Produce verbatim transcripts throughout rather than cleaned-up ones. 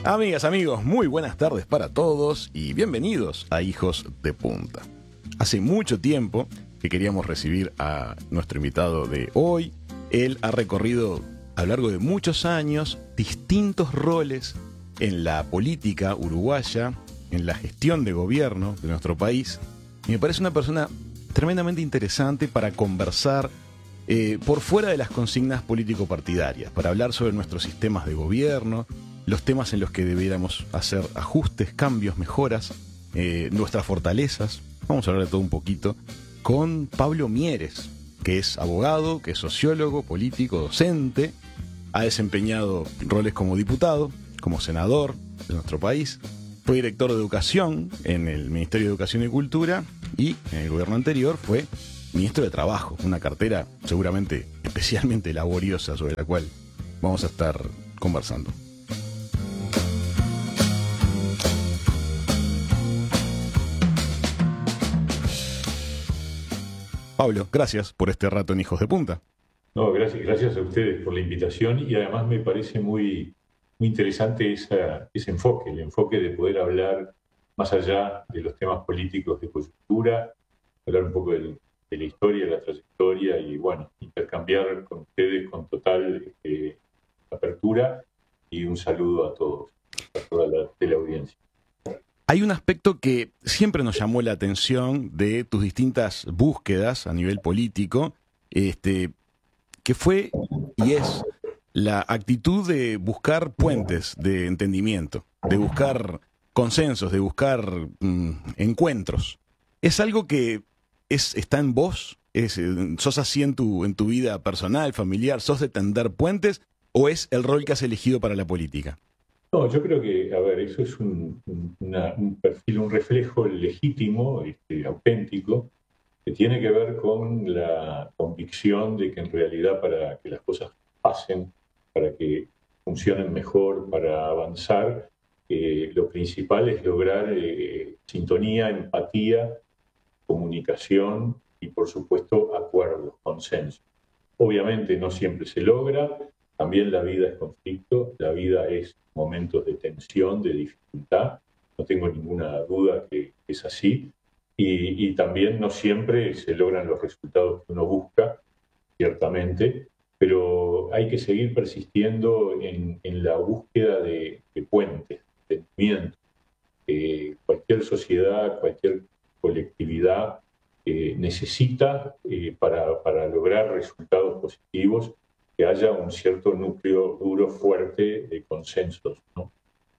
Amigas, amigos, muy buenas tardes para todos y bienvenidos a Hijos de Punta. Hace mucho tiempo que queríamos recibir a nuestro invitado de hoy. Él ha recorrido a lo largo de muchos años distintos roles en la política uruguaya, en la gestión de gobierno de nuestro país. Y me parece una persona tremendamente interesante para conversar eh, por fuera de las consignas político-partidarias, para hablar sobre nuestros sistemas de gobierno, los temas en los que debiéramos hacer ajustes, cambios, mejoras, eh, nuestras fortalezas. Vamos a hablar de todo un poquito con Pablo Mieres, que es abogado, que es sociólogo, político, docente, ha desempeñado roles como diputado, como senador de nuestro país, fue director de educación en el Ministerio de Educación y Cultura y en el gobierno anterior fue ministro de Trabajo, una cartera seguramente especialmente laboriosa sobre la cual vamos a estar conversando. Pablo, gracias por este rato en Hijos de Punta. No, gracias, gracias a ustedes por la invitación y además me parece muy, muy interesante esa, ese enfoque, el enfoque de poder hablar más allá de los temas políticos de coyuntura, hablar un poco del, de la historia, de la trayectoria y, bueno, intercambiar con ustedes con total eh, apertura y un saludo a todos, a toda la teleaudiencia. Hay un aspecto que siempre nos llamó la atención de tus distintas búsquedas a nivel político, este, que fue y es la actitud de buscar puentes de entendimiento, de buscar consensos, de buscar mm, encuentros. ¿Es algo que es, está en vos? Es, ¿Sos así en tu, en tu vida personal, familiar? ¿Sos de tender puentes? ¿O es el rol que has elegido para la política? No, yo creo que, a ver, eso es un, una, un perfil, un reflejo legítimo, este, auténtico, que tiene que ver con la convicción de que en realidad para que las cosas pasen, para que funcionen mejor, para avanzar, eh, lo principal es lograr eh, sintonía, empatía, comunicación y, por supuesto, acuerdos, consenso. Obviamente no siempre se logra, también la vida es conflicto, la vida es momentos de tensión, de dificultad, no tengo ninguna duda que es así, y, y también no siempre se logran los resultados que uno busca, ciertamente, pero hay que seguir persistiendo en, en la búsqueda de, de puentes, de entendimiento. Eh, cualquier sociedad, cualquier colectividad eh, necesita eh, para, para lograr resultados positivos que haya un cierto núcleo duro, fuerte de consensos, ¿no?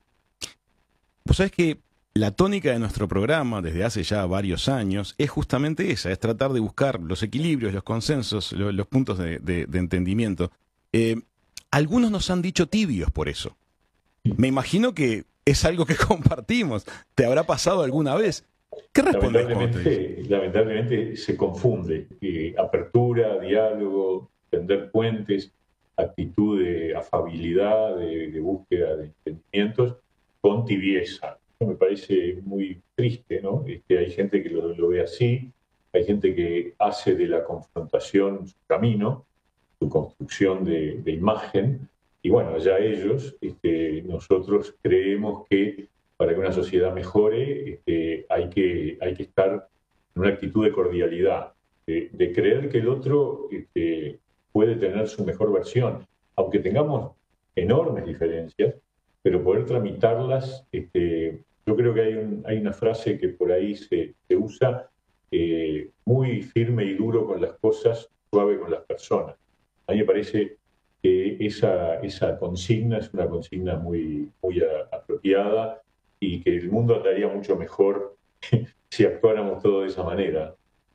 Vos sabés que la tónica de nuestro programa desde hace ya varios años es justamente esa, es tratar de buscar los equilibrios, los consensos, los, los puntos de, de, de entendimiento. Eh, algunos nos han dicho tibios por eso. Me imagino que es algo que compartimos. ¿Te habrá pasado alguna vez? ¿Qué respondes? Lamentablemente, lamentablemente se confunde eh, apertura, diálogo, tender puentes, actitud de afabilidad, de, de búsqueda de entendimientos, con tibieza. Eso me parece muy triste, ¿no? Este, hay gente que lo, lo ve así, hay gente que hace de la confrontación su camino, su construcción de, de imagen, y bueno, allá ellos, este, nosotros creemos que para que una sociedad mejore este, hay, que, hay que estar en una actitud de cordialidad, de, de creer que el otro este, puede tener su mejor versión, aunque tengamos enormes diferencias, pero poder tramitarlas, este, yo creo que hay, un, hay una frase que por ahí se, se usa, eh, muy firme y duro con las cosas, suave con las personas. A mí me parece que esa, esa consigna es una consigna muy, muy apropiada y que el mundo andaría mucho mejor si actuáramos todos de esa manera.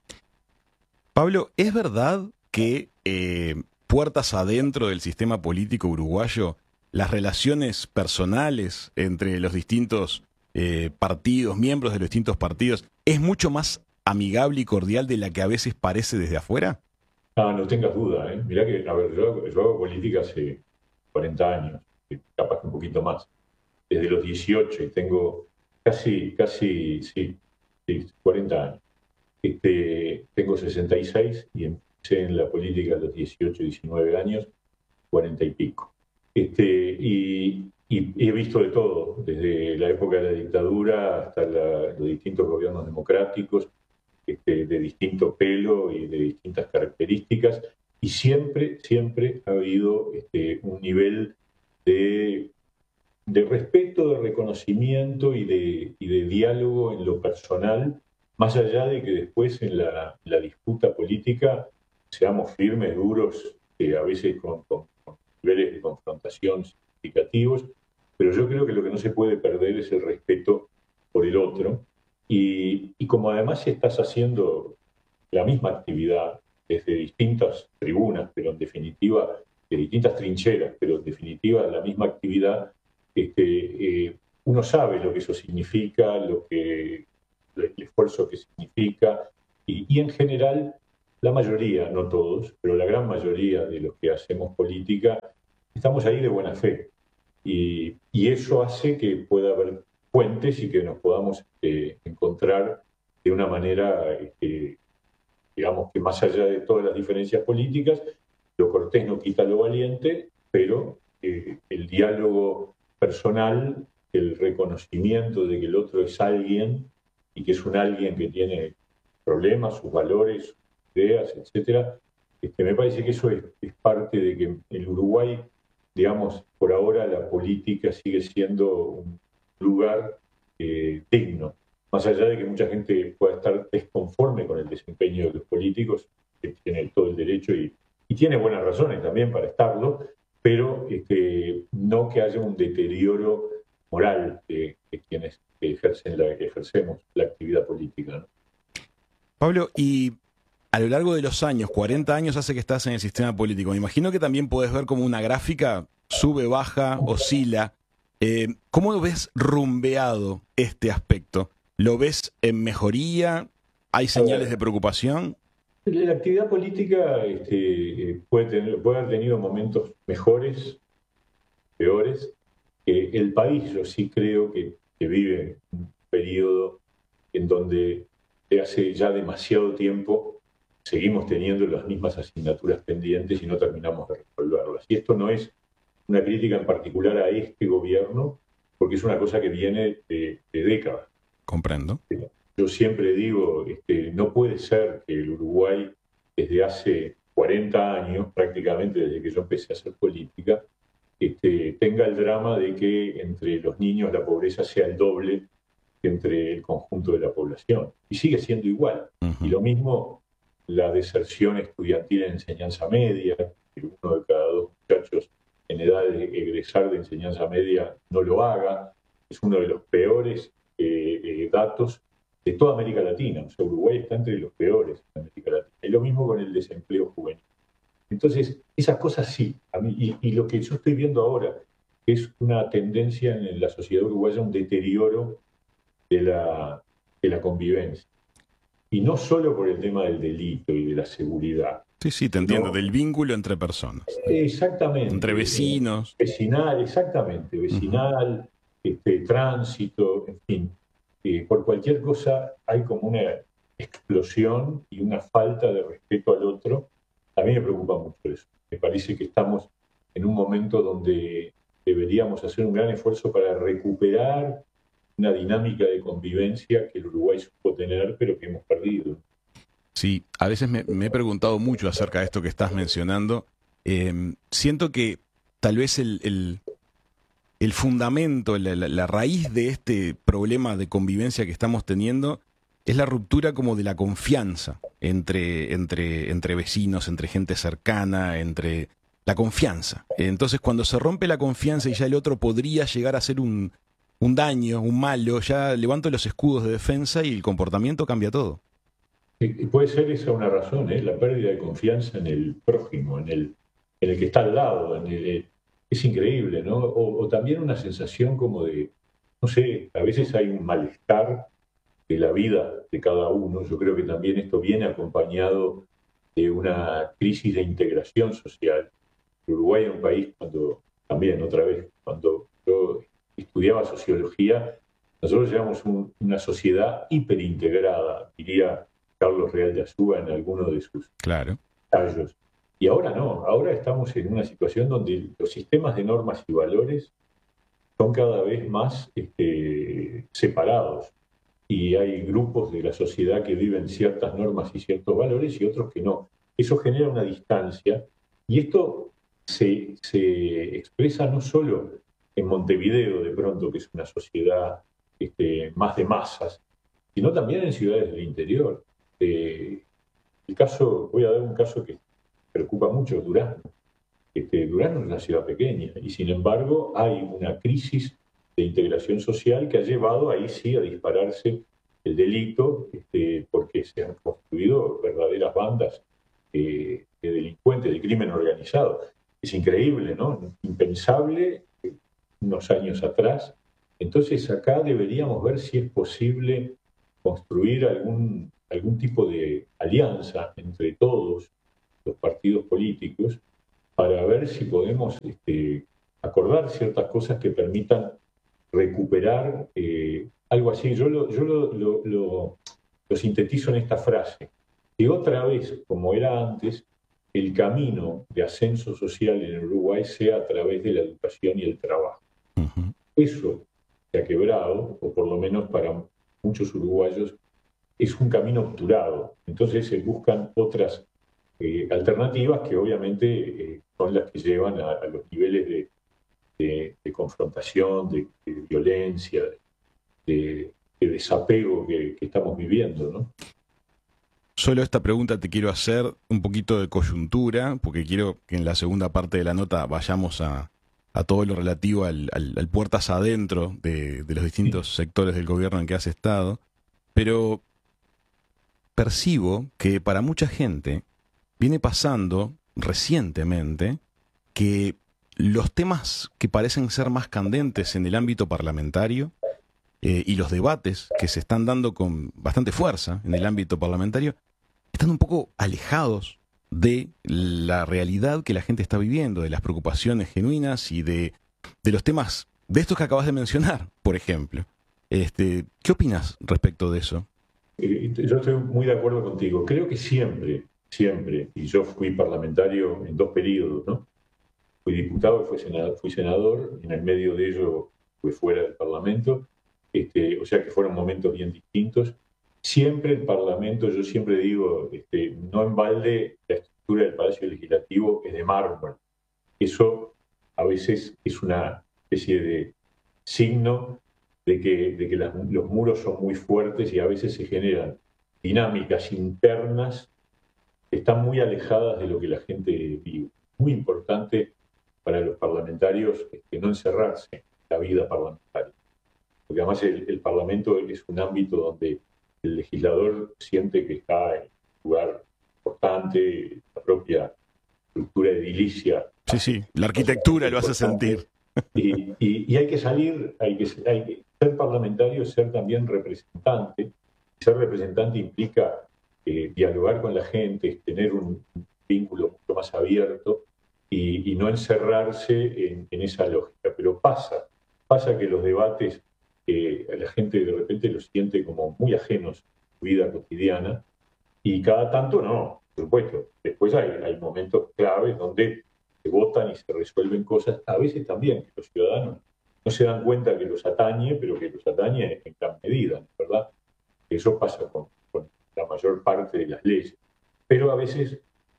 Pablo, ¿es verdad que eh, puertas adentro del sistema político uruguayo, las relaciones personales entre los distintos eh, partidos, miembros de los distintos partidos, es mucho más amigable y cordial de la que a veces parece desde afuera? Ah, no tengas duda, ¿eh? Mirá que, a ver, yo hago, yo hago política hace cuarenta años, capaz que un poquito más, desde los dieciocho y tengo casi, casi, sí, sí cuarenta años. Este, tengo sesenta y seis y empecé en la política a los dieciocho, diecinueve años, cuarenta y pico. Este, y, y he visto de todo, desde la época de la dictadura hasta la, los distintos gobiernos democráticos, este, de distinto pelo y de distintas características, y siempre, siempre ha habido este, un nivel de, de respeto, de reconocimiento y de, y de diálogo en lo personal, más allá de que después en la, la disputa política seamos firmes, duros, eh, a veces con, con, con niveles de confrontación significativos, pero yo creo que lo que no se puede perder es el respeto por el otro. Y, y como además estás haciendo la misma actividad desde distintas tribunas, pero en definitiva, de distintas trincheras, pero en definitiva la misma actividad, este, eh, uno sabe lo que eso significa, lo que, el esfuerzo que significa, y, y en general, la mayoría, no todos, pero la gran mayoría de los que hacemos política, estamos ahí de buena fe. Y, y eso hace que pueda haber puentes y que nos podamos eh, encontrar de una manera, eh, digamos que más allá de todas las diferencias políticas, lo cortés no quita lo valiente, pero eh, el diálogo personal, el reconocimiento de que el otro es alguien y que es un alguien que tiene problemas, sus valores, sus ideas, etcétera, este, me parece que eso es, es parte de que en Uruguay, digamos, por ahora la política sigue siendo un lugar eh, digno, más allá de que mucha gente pueda estar desconforme con el desempeño de los políticos, que tiene todo el derecho y, y tiene buenas razones también para estarlo, pero este, no que haya un deterioro moral de, de quienes ejercen la, ejercemos la actividad política, ¿no? Pablo, y a lo largo de los años, cuarenta años hace que estás en el sistema político, me imagino que también puedes ver como una gráfica sube, baja, oscila. Eh, ¿Cómo lo ves rumbeado este aspecto? ¿Lo ves en mejoría? ¿Hay señales de preocupación? La actividad política este, puede, tener, puede haber tenido momentos mejores, peores. Eh, el país, yo sí creo que, que vive un periodo en donde de hace ya demasiado tiempo seguimos teniendo las mismas asignaturas pendientes y no terminamos de resolverlas. Y esto no es una crítica en particular a este gobierno, porque es una cosa que viene de, de décadas. Comprendo. Yo siempre digo, este, no puede ser que el Uruguay, desde hace cuarenta años, prácticamente desde que yo empecé a hacer política, este, tenga el drama de que entre los niños la pobreza sea el doble que entre el conjunto de la población. Y sigue siendo igual. Uh-huh. Y lo mismo la deserción estudiantil en enseñanza media, que uno de cada dos muchachos en edad de egresar de enseñanza media no lo haga, es uno de los peores eh, eh, datos de toda América Latina. O sea, Uruguay está entre los peores en América Latina. Y lo mismo con el desempleo juvenil. Entonces, esas cosas sí. A mí, y, y lo que yo estoy viendo ahora es una tendencia en la sociedad uruguaya, un deterioro de la, de la convivencia. Y no solo por el tema del delito y de la seguridad. Sí, sí, te entiendo, no, del vínculo entre personas. Exactamente. Entre vecinos. Vecinal, exactamente, vecinal, uh-huh. este, tránsito, en fin. Eh, por cualquier cosa hay como una explosión y una falta de respeto al otro. A mí me preocupa mucho eso. Me parece que estamos en un momento donde deberíamos hacer un gran esfuerzo para recuperar una dinámica de convivencia que el Uruguay supo tener, pero que hemos perdido. Sí, a veces me, me he preguntado mucho acerca de esto que estás mencionando. Eh, siento que tal vez el, el, el fundamento, la, la, la raíz de este problema de convivencia que estamos teniendo es la ruptura como de la confianza entre, entre, entre vecinos, entre gente cercana, entre la confianza. Entonces, cuando se rompe la confianza y ya el otro podría llegar a ser un, un daño, un malo, ya levanto los escudos de defensa y el comportamiento cambia todo. Y puede ser esa una razón, ¿eh? La pérdida de confianza en el prójimo, en el, en el que está al lado. En el, es increíble, ¿no? O, o también una sensación como de, no sé, a veces hay un malestar de la vida de cada uno. Yo creo que también esto viene acompañado de una crisis de integración social. Uruguay era un país cuando, también otra vez, cuando yo estudiaba sociología, nosotros éramos un, una sociedad hiperintegrada, diría Carlos Real de Azúa en alguno de sus claro. ensayos. Y ahora no, ahora estamos en una situación donde los sistemas de normas y valores son cada vez más este, separados y hay grupos de la sociedad que viven ciertas normas y ciertos valores y otros que no. Eso genera una distancia y esto se, se expresa no solo en Montevideo, de pronto, que es una sociedad este, más de masas, sino también en ciudades del interior. Eh, el caso, voy a dar un caso que preocupa mucho, Durazno. Este, Durazno es una ciudad pequeña y sin embargo hay una crisis de integración social que ha llevado ahí sí a dispararse el delito este, porque se han construido verdaderas bandas eh, de delincuentes, de crimen organizado. Es increíble, ¿no? Impensable eh, unos años atrás. Entonces acá deberíamos ver si es posible construir algún, algún tipo de alianza entre todos los partidos políticos para ver si podemos este, acordar ciertas cosas que permitan recuperar eh, algo así. Yo, lo, yo lo, lo, lo, lo sintetizo en esta frase, que otra vez, como era antes, el camino de ascenso social en Uruguay sea a través de la educación y el trabajo. Uh-huh. Eso se ha quebrado, o por lo menos para muchos uruguayos, es un camino obturado. Entonces se buscan otras eh, alternativas que obviamente eh, son las que llevan a, a los niveles de, de, de confrontación, de, de violencia, de, de desapego que, que estamos viviendo, ¿no? Solo esta pregunta te quiero hacer un poquito de coyuntura, porque quiero que en la segunda parte de la nota vayamos a, a todo lo relativo al, al, al puertas adentro de, de los distintos sí. sectores del gobierno en que has estado, pero percibo que para mucha gente viene pasando recientemente que los temas que parecen ser más candentes en el ámbito parlamentario eh, y los debates que se están dando con bastante fuerza en el ámbito parlamentario están un poco alejados de la realidad que la gente está viviendo, de las preocupaciones genuinas y de, de los temas de estos que acabas de mencionar, por ejemplo. Este, ¿qué opinas respecto de eso? Eh, yo estoy muy de acuerdo contigo. Creo que siempre, siempre, y yo fui parlamentario en dos periodos, ¿no? Fui diputado y fui senador, fui senador, en el medio de ello fui fuera del Parlamento, este, o sea que fueron momentos bien distintos. Siempre el Parlamento, yo siempre digo, este, no en balde la estructura del Palacio Legislativo es de mármol. Eso a veces es una especie de signo de que, de que las, los muros son muy fuertes y a veces se generan dinámicas internas que están muy alejadas de lo que la gente vive. Muy importante para los parlamentarios este, no encerrarse en la vida parlamentaria. Porque además el, el Parlamento es un ámbito donde el legislador siente que está en un lugar importante, la propia estructura edilicia. Sí, sí, la arquitectura lo hace sentir. Y, y, y hay que salir, hay que, hay que ser parlamentario, ser también representante. Ser representante implica eh, dialogar con la gente, tener un vínculo mucho más abierto y, y no encerrarse en, en esa lógica. Pero pasa, pasa que los debates eh, la gente de repente los siente como muy ajenos a su vida cotidiana y cada tanto no, por supuesto. Después hay, hay momentos claves donde se votan y se resuelven cosas, a veces también que los ciudadanos no se dan cuenta que los atañe, pero que los atañe en gran medida, ¿verdad? Eso pasa con, con la mayor parte de las leyes. Pero a veces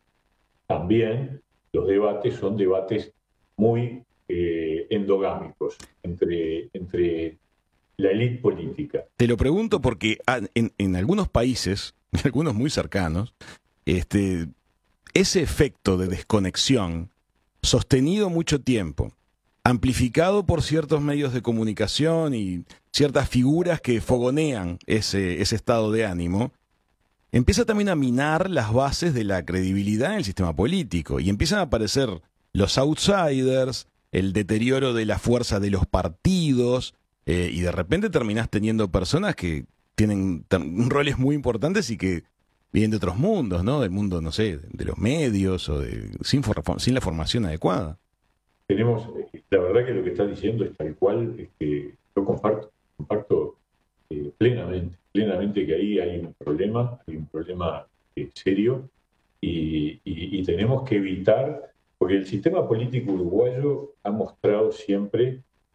también los debates son debates muy eh, endogámicos entre, entre la élite política. Te lo pregunto porque en, en algunos países, en algunos muy cercanos, este, ese efecto de desconexión sostenido mucho tiempo, amplificado por ciertos medios de comunicación y ciertas figuras que fogonean ese, ese estado de ánimo, empieza también a minar las bases de la credibilidad en el sistema político y empiezan a aparecer los outsiders, el deterioro de la fuerza de los partidos, eh, y de repente terminás teniendo personas que tienen roles muy importantes y que vienen de otros mundos, ¿no? Del mundo, no sé, de los medios o de sin, for, sin la formación adecuada. Tenemos, la verdad que lo que estás diciendo es tal cual, es que yo comparto, comparto eh, plenamente, plenamente que ahí hay un problema, hay un problema eh, serio y, y, y tenemos que evitar, porque el sistema político uruguayo ha mostrado siempre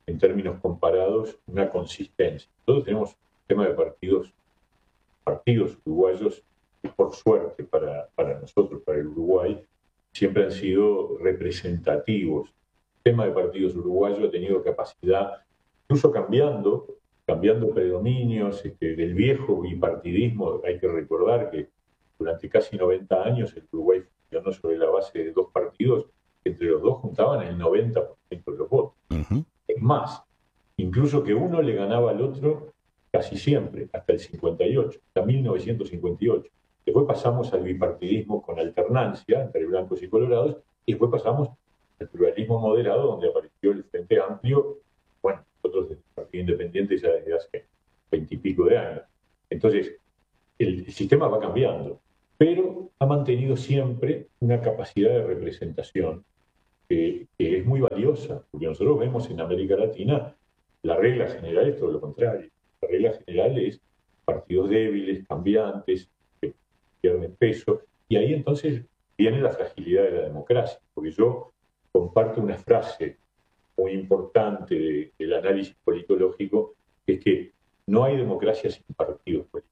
en términos comparados, una consistencia. Nosotros tenemos un sistema de partidos, partidos uruguayos que por suerte para, para nosotros, para el Uruguay, siempre han sido representativos. El sistema de partidos uruguayo ha tenido capacidad, incluso cambiando, cambiando predominios, este, del viejo bipartidismo. Hay que recordar que durante casi noventa años el Uruguay funcionó sobre la base de dos partidos que entre los dos juntaban el noventa por ciento de los votos. Uh-huh. Es más, incluso que uno le ganaba al otro casi siempre, hasta el cincuenta y ocho, hasta mil novecientos cincuenta y ocho. Después pasamos al bipartidismo con alternancia entre blancos y colorados, y después pasamos al pluralismo moderado, donde apareció el Frente Amplio, bueno, nosotros del Partido Independiente ya desde hace veintipico de años. Entonces, el, el sistema va cambiando, pero ha mantenido siempre una capacidad de representación que, que es muy valiosa, porque nosotros vemos en América Latina la regla general es todo lo contrario. La regla general es partidos débiles, cambiantes, que pierden peso, y ahí entonces viene la fragilidad de la democracia, porque yo comparto una frase muy importante de, del análisis politológico, que es que no hay democracia sin partidos políticos.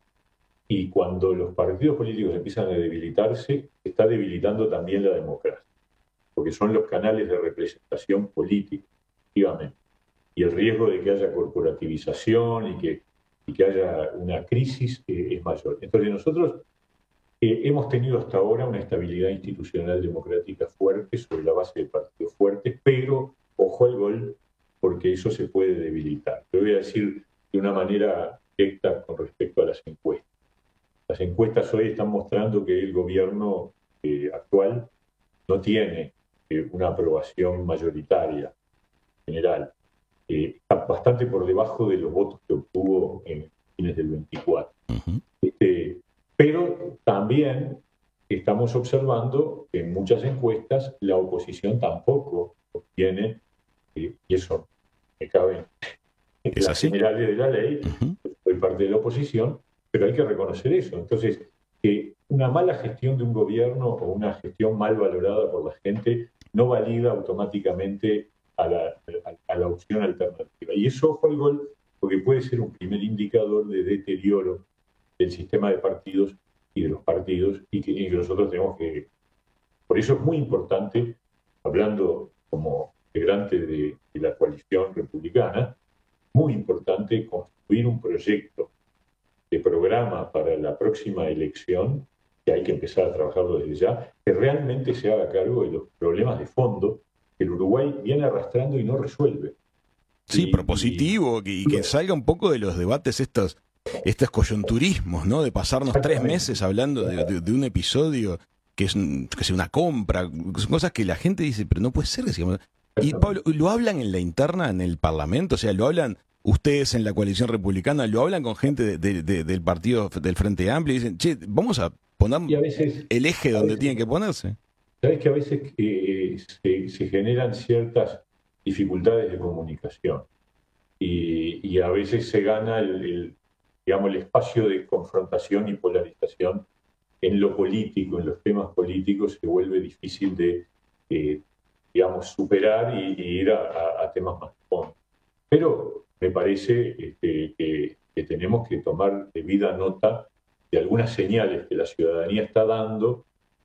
Y cuando los partidos políticos empiezan a debilitarse, está debilitando también la democracia, porque son los canales de representación política, efectivamente. Y el riesgo de que haya corporativización y que, y que haya una crisis eh, es mayor. Entonces nosotros eh, hemos tenido hasta ahora una estabilidad institucional democrática fuerte sobre la base de partidos fuertes, pero ojo al gol, porque eso se puede debilitar. Lo voy a decir de una manera directa con respecto a las encuestas. Las encuestas hoy están mostrando que el gobierno eh, actual no tiene eh, una aprobación mayoritaria general. Eh, está bastante por debajo de los votos que obtuvo en fines del veinticuatro. Uh-huh. Este, pero también estamos observando que en muchas encuestas la oposición tampoco obtiene, eh, y eso me cabe en ¿Es las así? generales de la ley, uh-huh. Soy parte de la oposición, pero hay que reconocer eso. Entonces, que una mala gestión de un gobierno o una gestión mal valorada por la gente no valida automáticamente a la, a, a la opción alternativa. Y eso, ojo al gol, porque puede ser un primer indicador de deterioro del sistema de partidos y de los partidos, y que, y que nosotros tenemos que... Por eso es muy importante, hablando como integrante de, de la coalición republicana, muy importante construir un proyecto de programa para la próxima elección, que hay que empezar a trabajarlo desde ya, que realmente se haga cargo de los problemas de fondo que el Uruguay viene arrastrando y no resuelve. Sí, y, propositivo, y, y que salga un poco de los debates estos, estos coyunturismos, ¿no? De pasarnos tres meses hablando de, de, de un episodio que es, que es una compra, son cosas que la gente dice, pero no puede ser. Digamos. Y Pablo, ¿lo hablan en la interna, en el Parlamento? O sea, ¿lo hablan ustedes en la coalición republicana? ¿Lo hablan con gente de, de, de, del partido del Frente Amplio? Y dicen, che, vamos a poner a veces, el eje donde veces, tiene que ponerse. Sabes que a veces eh, se, se generan ciertas dificultades de comunicación y, y a veces se gana el, el, digamos, el espacio de confrontación y polarización en lo político, en los temas políticos, se vuelve difícil de, eh, digamos, superar y, y ir a, a, a temas más profundos. Pero me parece este, que, que tenemos que tomar debida nota de algunas señales que la ciudadanía está dando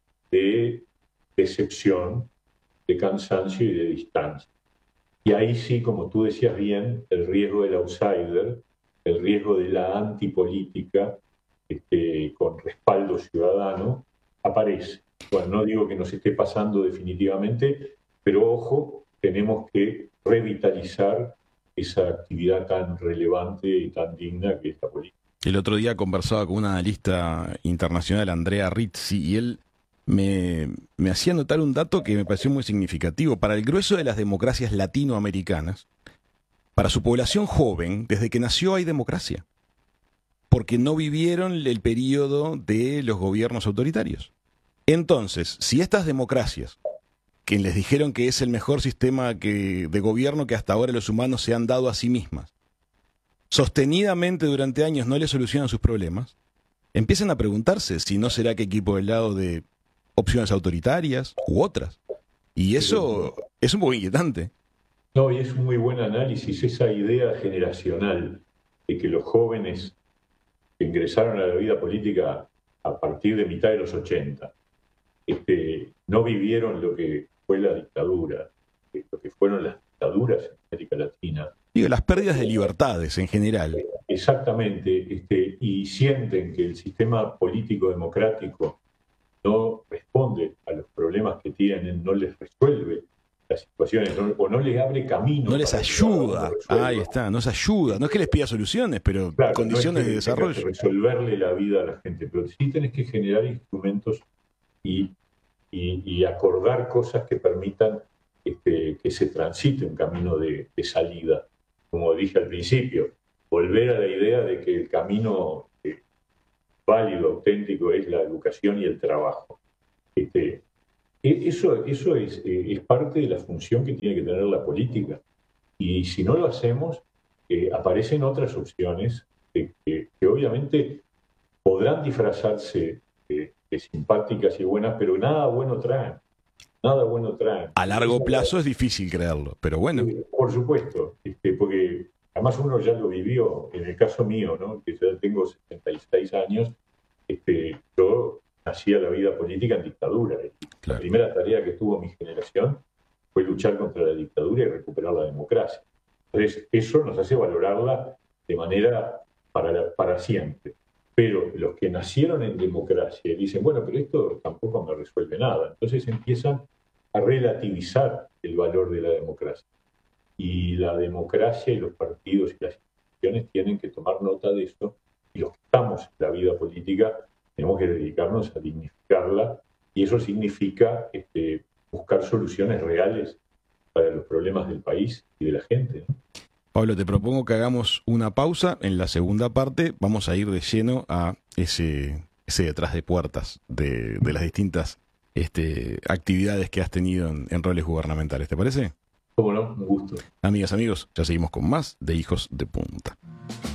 de decepción, de cansancio y de distancia. Y ahí sí, como tú decías bien, el riesgo del outsider, el riesgo de la antipolítica este, con respaldo ciudadano, aparece. Bueno, no digo que nos esté pasando definitivamente, pero ojo, tenemos que revitalizar esa actividad tan relevante y tan digna que es la política. El otro día conversaba con un analista internacional, Andrea Rizzi, y él me, me hacía notar un dato que me pareció muy significativo. Para el grueso de las democracias latinoamericanas, para su población joven, desde que nació hay democracia, porque no vivieron el periodo de los gobiernos autoritarios. Entonces, si estas democracias, que les dijeron que es el mejor sistema que, de gobierno que hasta ahora los humanos se han dado a sí mismas, sostenidamente durante años no les solucionan sus problemas, empiezan a preguntarse si no será que equipo del lado de opciones autoritarias u otras. Y eso es un poco inquietante. No, y es un muy buen análisis esa idea generacional de que los jóvenes que ingresaron a la vida política a partir de mitad de los ochenta este, no vivieron lo que fue la dictadura, eh, lo que fueron las dictaduras en América Latina. Digo, las pérdidas de libertades en general. Exactamente, este, y sienten que el sistema político democrático no responde a los problemas que tienen, no les resuelve las situaciones, no, o no les abre camino. No les ayuda, ahí está, no les ayuda. No es que les pida soluciones, pero claro, condiciones no es que de desarrollo. Que resolverle la vida a la gente, pero sí tenés que generar instrumentos y, y, y acordar cosas que permitan este, que se transite un camino de, de salida. Como dije al principio, volver a la idea de que el camino eh, válido, auténtico, es la educación y el trabajo. Este, eso eso es, eh, es parte de la función que tiene que tener la política. Y si no lo hacemos, eh, aparecen otras opciones que, que, que obviamente podrán disfrazarse de, de simpáticas y buenas, pero nada bueno traen. Nada bueno traen. A largo plazo es difícil creerlo, pero bueno. Eh, por supuesto, este, porque además uno ya lo vivió, en el caso mío, ¿no? Que ya tengo setenta y seis años, este, yo nací a la vida política en dictadura. Claro. La primera tarea que tuvo mi generación fue luchar contra la dictadura y recuperar la democracia. Entonces, eso nos hace valorarla de manera para, para siempre. Pero los que nacieron en democracia dicen, bueno, pero esto tampoco me resuelve nada. Entonces empiezan a relativizar el valor de la democracia. Y la democracia y los partidos y las instituciones tienen que tomar nota de esto, y los que estamos en la vida política tenemos que dedicarnos a dignificarla, y eso significa este, buscar soluciones reales para los problemas del país y de la gente, ¿no? Pablo, te propongo que hagamos una pausa. En la segunda parte vamos a ir de lleno a ese, ese detrás de puertas de, de las distintas este, actividades que has tenido en, en roles gubernamentales. ¿Te parece? Cómo no, un gusto. Amigas, amigos, ya seguimos con más de Hijos de Punta.